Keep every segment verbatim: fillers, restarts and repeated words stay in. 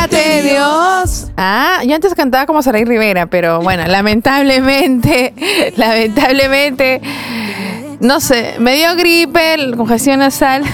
Cuídate, Dios. Ah, yo antes cantaba como Saray Rivera, pero bueno, lamentablemente, lamentablemente, no sé, me dio gripe, congestión nasal.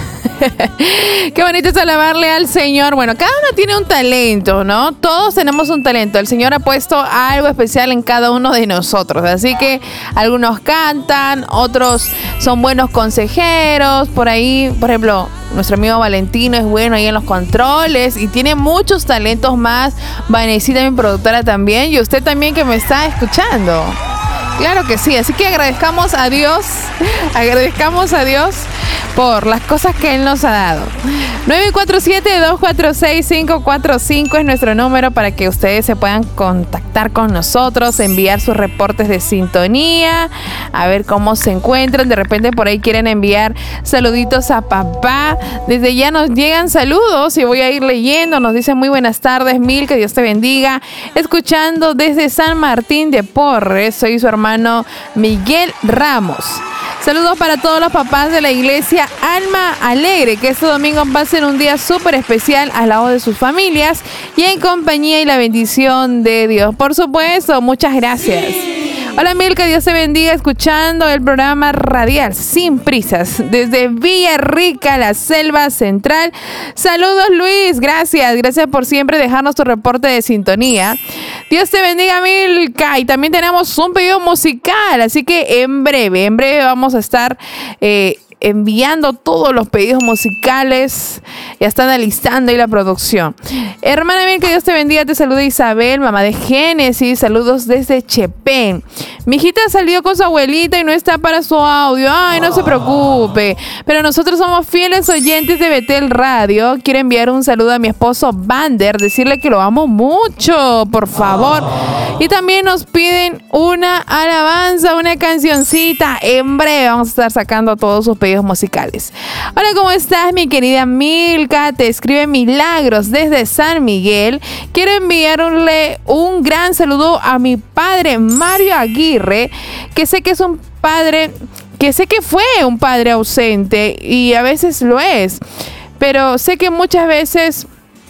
Qué bonito es alabarle al Señor. Bueno, cada uno tiene un talento, ¿no? Todos tenemos un talento. El Señor ha puesto algo especial en cada uno de nosotros. Así que algunos cantan, otros son buenos consejeros. Por ahí, por ejemplo, nuestro amigo Valentino es bueno ahí en los controles y tiene muchos talentos más. Vanesita, mi productora, también. Y usted también que me está escuchando. Claro que sí, así que agradezcamos a Dios, agradezcamos a Dios por las cosas que Él nos ha dado. nueve cuatro siete, dos cuatro seis, cinco cuatro cinco es nuestro número para que ustedes se puedan contactar con nosotros, enviar sus reportes de sintonía, a ver cómo se encuentran. De repente por ahí quieren enviar saluditos a papá. Desde ya nos llegan saludos y voy a ir leyendo. Nos dicen muy buenas tardes, Mil, que Dios te bendiga. Escuchando desde San Martín de Porres, soy su hermano Miguel Ramos. Saludos para todos los papás de la iglesia Alma Alegre, que este domingo va a ser un día súper especial al lado de sus familias y en compañía y la bendición de Dios. Por supuesto, muchas gracias. Hola Milka, Dios te bendiga, escuchando el programa radial Sin Prisas desde Villarrica, la Selva Central. Saludos Luis, gracias, gracias por siempre dejarnos tu reporte de sintonía. Dios te bendiga Milka, y también tenemos un pedido musical, así que en breve, en breve vamos a estar eh, enviando todos los pedidos musicales. Ya están alistando ahí la producción. Hermana mía, que Dios te bendiga. Te saluda Isabel, mamá de Génesis. Saludos desde Chepén. Mi hijita salió con su abuelita y no está para su audio. Ay, no se preocupe. Pero nosotros somos fieles oyentes de Betel Radio. Quiero enviar un saludo a mi esposo Vander, decirle que lo amo mucho, por favor. Y también nos piden una alabanza, una cancioncita. En breve vamos a estar sacando todos sus pedidos musicales. Hola, ¿cómo estás, mi querida Milka? Te escribe Milagros desde San Miguel. Quiero enviarle un gran saludo a mi padre Mario Aguirre, que sé que es un padre, que sé que fue un padre ausente y a veces lo es, pero sé que muchas veces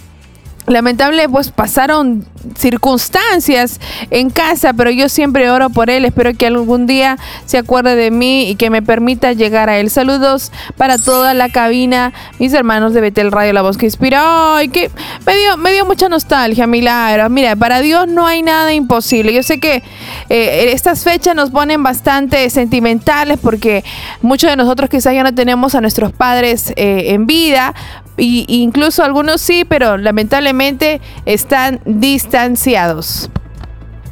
lamentable, pues pasaron circunstancias en casa, pero yo siempre oro por él. Espero que algún día se acuerde de mí y que me permita llegar a él. Saludos para toda la cabina, mis hermanos de Betel Radio, la voz que inspira. Ay, que me dio, me dio mucha nostalgia, Milagros. Mira, para Dios no hay nada imposible. Yo sé que eh, estas fechas nos ponen bastante sentimentales porque muchos de nosotros quizás ya no tenemos a nuestros padres eh, en vida. Y incluso algunos sí, pero lamentablemente están distanciados.